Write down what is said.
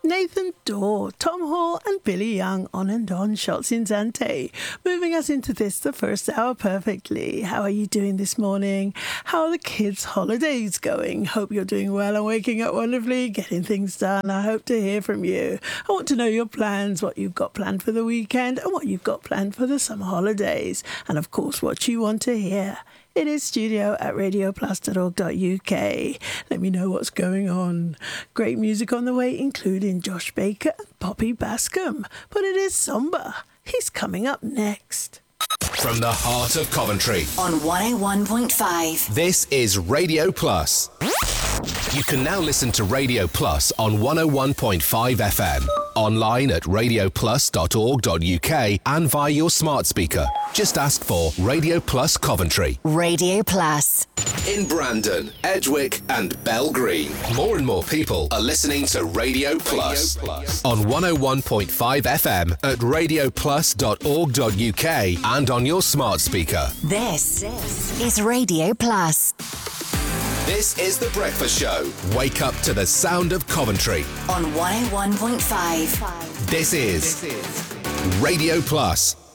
Nathan Dawe, Tom Hall and Billy Young on and on, Shots in Zante, moving us into this, the first hour perfectly. How are you doing this morning? How are the kids' holidays going? Hope you're doing well and waking up wonderfully, getting things done. I hope to hear from you. I want to know your plans, what you've got planned for the weekend and what you've got planned for the summer holidays. And of course, what you want to hear. It is studio@radioplus.org.uk. Let me know what's going on. Great music on the way, including Josh Baker and Poppy Bascom. But it is Somber. He's coming up next. From the heart of Coventry. On 101.5. This is Radio Plus. You can now listen to Radio Plus on 101.5 FM. Online at radioplus.org.uk and via your smart speaker. Just ask for Radio Plus Coventry. Radio Plus. In Brandon, Edgewick and Belgreen. More and more people are listening to Radio Plus. On 101.5 FM at radioplus.org.uk and on your smart speaker. This is Radio Plus. This is The Breakfast Show. Wake up to the sound of Coventry. On 101.5. This is Radio Plus.